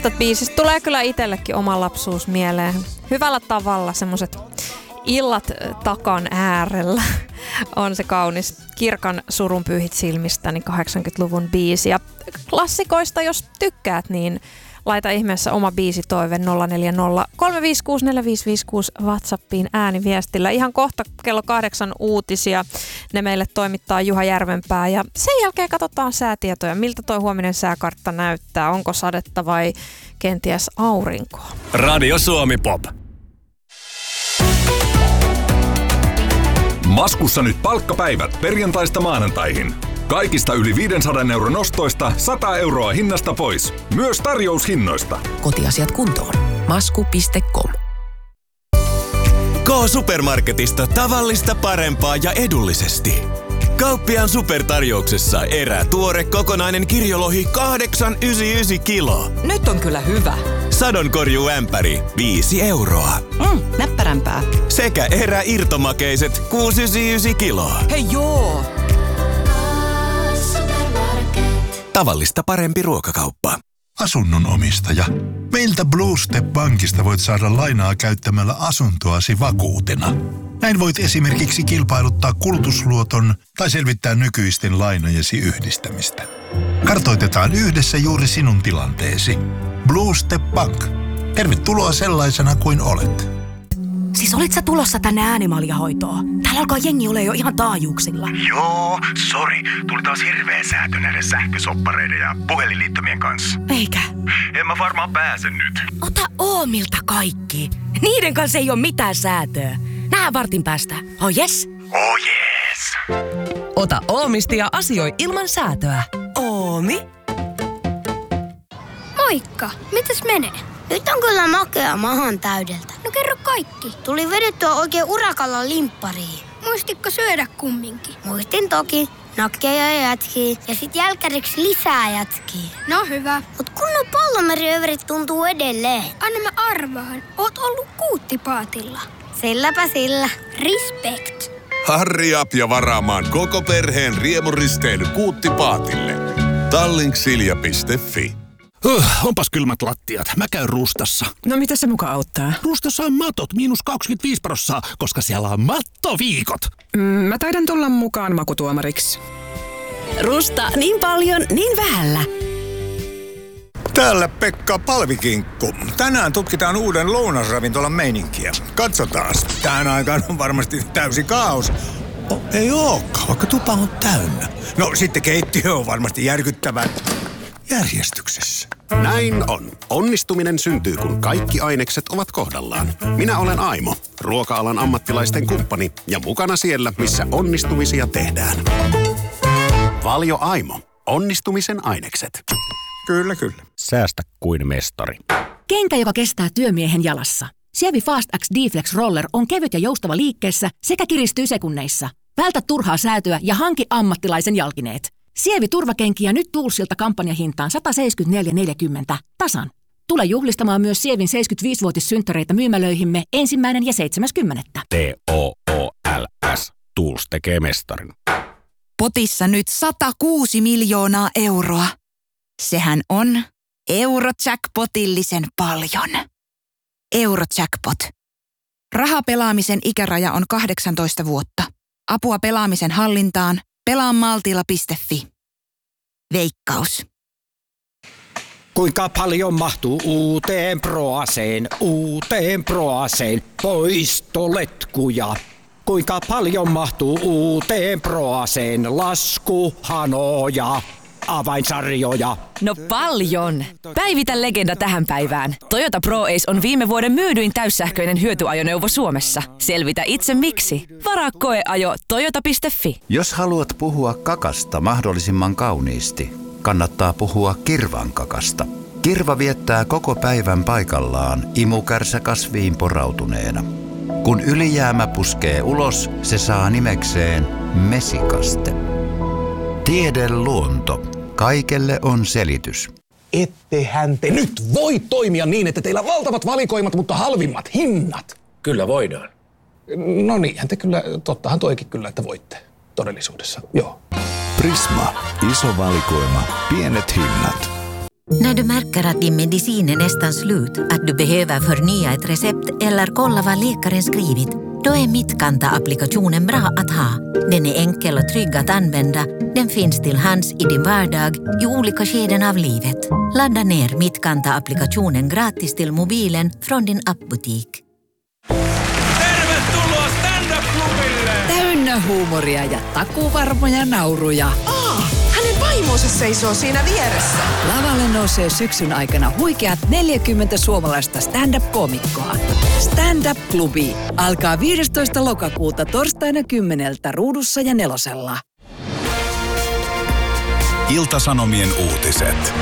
Biisistä tulee kyllä itsellekin oma lapsuus mieleen. Hyvällä tavalla semmoiset illat takan äärellä on se kaunis Kirkan surun pyyhit silmistä, niin 80-luvun biisi. Ja klassikoista, jos tykkäät, niin laita ihmeessä oma biisitoive 040 356 4556 WhatsAppiin ääniviestillä. Ihan kohta kello 8 uutisia. Ne meille toimittaa Juha Järvenpää ja sen jälkeen katsotaan säätietoja. Miltä toi huominen sääkartta näyttää? Onko sadetta vai kenties aurinkoa? Radio Suomi Pop. Maskussa nyt palkkapäivät perjantaista maanantaihin. Kaikista yli 500 euron ostoista 100 euroa hinnasta pois. Myös tarjoushinnoista. Kotiasiat kuntoon. Masku.com. K-Supermarketista tavallista parempaa ja edullisesti. Kauppiaan supertarjouksessa tuore kokonainen kirjolohi 8,99 kilo. Nyt on kyllä hyvä. Sadonkorjuämpäri 5 euroa. Näppärämpää. Sekä irtomakeiset 6,99 kiloa. Hei joo! Tavallista parempi ruokakauppa. Asunnon omistaja. Meiltä Blue Step Bankista voit saada lainaa käyttämällä asuntoasi vakuutena. Näin voit esimerkiksi kilpailuttaa kulutusluoton tai selvittää nykyisten lainojesi yhdistämistä. Kartoitetaan yhdessä juuri sinun tilanteesi. Blue Step Bank. Tervetuloa sellaisena kuin olet. Siis olit sä tulossa tänne äänimaljahoitoon? Täällä alkaa jengi ole jo ihan taajuuksilla. Joo, sori. Tuli taas hirveä säätö näiden sähkösoppareiden ja puhelinliittymien kanssa. Eikä? En mä varmaan pääse nyt. Ota Oomilta kaikki. Niiden kanssa ei ole mitään säätöä. Nähdään vartin päästä. Oh yes? Oh yes. Ota Oomista ja asioi ilman säätöä. Oomi. Moikka, mitäs menee? Nyt on kyllä makea mahan täydeltä. No kerro kaikki. Tuli vedettyä oikein urakalla limppariin. Muistitko syödä kumminkin? Muistin toki. Nakkeja ja jätkiä. Ja sit jälkäriksi lisää jätkiä. No hyvä. Mut kunnon pallomeriöverit tuntuu edelleen. Anna mä arvaan. Oot ollut Kuuttipaatilla. Silläpä sillä. Respect. Harri up ja varaamaan koko perheen riemuristeily Kuuttipaatille. Tallink.silja.fi. Onpas kylmät lattiat. Mä käyn Rustassa. No mitä se muka auttaa? Rustassa on matot -25%, koska siellä on mattoviikot. Mä taidan tulla mukaan makutuomariksi. Rusta, niin paljon, niin vähällä. Täällä Pekka Palvikinkku. Tänään tutkitaan uuden lounasravintolan meininkiä. Katsotaan. Tähän aikaan on varmasti täysi kaos. Ei ookaan, vaikka tupa on täynnä. No sitten keittiö on varmasti järkyttävän järjestyksessä. Näin on. Onnistuminen syntyy, kun kaikki ainekset ovat kohdallaan. Minä olen Aimo, ruoka-alan ammattilaisten kumppani ja mukana siellä, missä onnistumisia tehdään. Valio Aimo. Onnistumisen ainekset. Kyllä, kyllä. Säästä kuin mestari. Kenkä, joka kestää työmiehen jalassa. Sievi Fast X D-Flex Roller on kevyt ja joustava liikkeessä sekä kiristyy sekunneissa. Vältä turhaa säätöä ja hanki ammattilaisen jalkineet. Sievi turvakenkiä nyt Toolsilta kampanjahintaan 174,40 tasan. Tule juhlistamaan myös Sievin 75-vuotissynttäreitä myymälöihimme 1. ja 7.10. TOOLS. Tools tekee mestarin. Potissa nyt 106 miljoonaa euroa. Sehän on Eurojackpotillisen paljon. Eurojackpot. Rahapelaamisen ikäraja on 18 vuotta. Apua pelaamisen hallintaan. Pelaamaltilla.fi. Veikkaus. Kuinka paljon mahtuu uuteen Proaseen poistoletkuja? Kuinka paljon mahtuu uuteen Proaseen laskuhanoja, avainsarjoja? No paljon! Päivitä legenda tähän päivään. Toyota ProAce on viime vuoden myydyin täyssähköinen hyötyajoneuvo Suomessa. Selvitä itse miksi. Varaa koeajo toyota.fi. Jos haluat puhua kakasta mahdollisimman kauniisti, kannattaa puhua kirvankakasta. Kirva viettää koko päivän paikallaan imukärsä kasviin porautuneena. Kun ylijäämä puskee ulos, se saa nimekseen mesikaste. Tiedeluonto. Kaikelle on selitys. Ettehän te nyt voi toimia niin, että teillä on valtavat valikoimat, mutta halvimmat hinnat. Kyllä voidaan. No niinhän te kyllä, tottahan toikin kyllä, että voitte todellisuudessa, joo. Prisma. Iso valikoima. Pienet hinnat. När du märker att din medicin är nästan slut, att du behöver förnya ett recept eller kolla vad läkaren skrivit, då är Mittkanta-applikationen bra att ha. Den är enkel och trygg att använda. Den finns till hands i din vardag i olika skeden av livet. Ladda ner Mittkanta-applikationen gratis till mobilen från din appbutik. Tervetuloa stand-up-klubille! Täynnä huumoria ja takuvarmoja nauruja. Hänen vaimonsa seisoo siinä vieressä. Lavalle nousee syksyn aikana huikeat 40 suomalaista stand-up-koomikkoa. Stand-up-klubi alkaa 15. lokakuuta torstaina 10 Ruudussa ja 4. Ilta-Sanomien uutiset.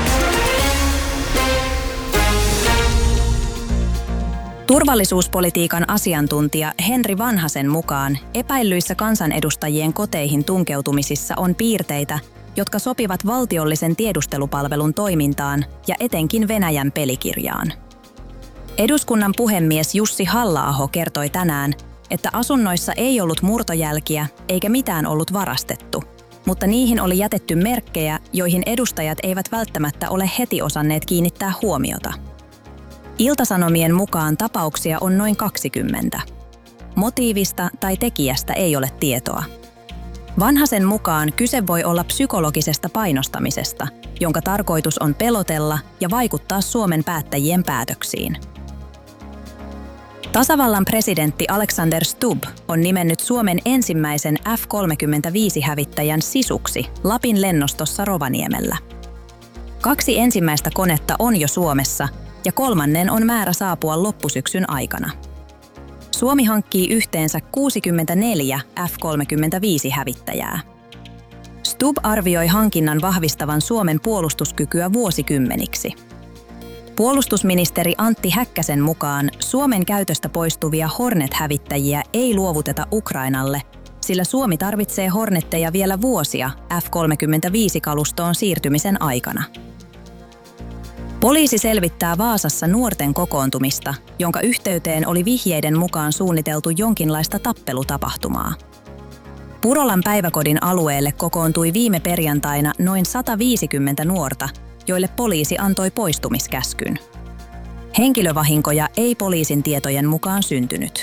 Turvallisuuspolitiikan asiantuntija Henri Vanhasen mukaan epäillyissä kansanedustajien koteihin tunkeutumisissa on piirteitä, jotka sopivat valtiollisen tiedustelupalvelun toimintaan ja etenkin Venäjän pelikirjaan. Eduskunnan puhemies Jussi Halla-aho kertoi tänään, että asunnoissa ei ollut murtojälkiä eikä mitään ollut varastettu, mutta niihin oli jätetty merkkejä, joihin edustajat eivät välttämättä ole heti osanneet kiinnittää huomiota. Ilta-Sanomien mukaan tapauksia on noin 20. Motiivista tai tekijästä ei ole tietoa. Vanhasen mukaan kyse voi olla psykologisesta painostamisesta, jonka tarkoitus on pelotella ja vaikuttaa Suomen päättäjien päätöksiin. Tasavallan presidentti Alexander Stubb on nimennyt Suomen ensimmäisen F-35-hävittäjän sisuksi Lapin lennostossa Rovaniemellä. 2 ensimmäistä konetta on jo Suomessa ja 3. on määrä saapua loppusyksyn aikana. Suomi hankkii yhteensä 64 F-35-hävittäjää. Stubb arvioi hankinnan vahvistavan Suomen puolustuskykyä vuosikymmeniksi. Puolustusministeri Antti Häkkäsen mukaan Suomen käytöstä poistuvia Hornet-hävittäjiä ei luovuteta Ukrainalle, sillä Suomi tarvitsee Hornetteja vielä vuosia F-35-kalustoon siirtymisen aikana. Poliisi selvittää Vaasassa nuorten kokoontumista, jonka yhteyteen oli vihjeiden mukaan suunniteltu jonkinlaista tappelutapahtumaa. Purolan päiväkodin alueelle kokoontui viime perjantaina noin 150 nuorta, joille poliisi antoi poistumiskäskyn. Henkilövahinkoja ei poliisin tietojen mukaan syntynyt.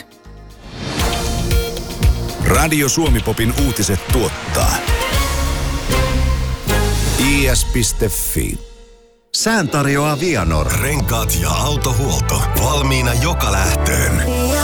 Radio Suomi-popin uutiset tuottaa is.fi. Sään tarjoaa Vianor. Renkaat ja autohuolto. Valmiina joka lähtöön.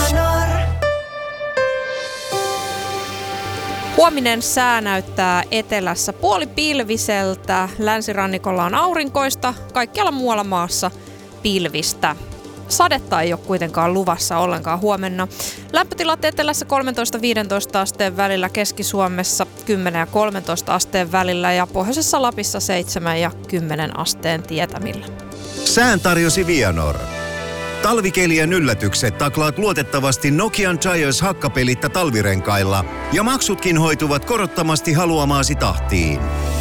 Huominen sää näyttää etelässä puolipilviseltä. Länsirannikolla on aurinkoista, kaikkialla muualla maassa pilvistä. Sadetta ei ole kuitenkaan luvassa ollenkaan huomenna. Lämpötilat etelässä 13-15 asteen välillä, Keski-Suomessa 10 ja 13 asteen välillä ja pohjoisessa Lapissa 7 ja 10 asteen tietämillä. Sään tarjosi Vianor. Talvikelien yllätykset taklaat luotettavasti Nokian Giants hakkapelittä talvirenkailla ja maksutkin hoituvat korottomasti haluamaasi tahtiin.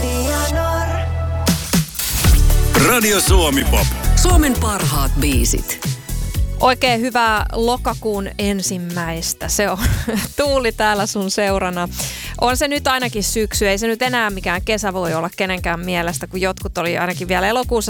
Radio Suomi-pop. Suomen parhaat biisit. Oikein hyvää lokakuun ensimmäistä. Se on Tuuli täällä sun seurana. On se nyt ainakin syksy. Ei se nyt enää mikään kesä voi olla kenenkään mielestä, kun jotkut oli ainakin vielä elokuussa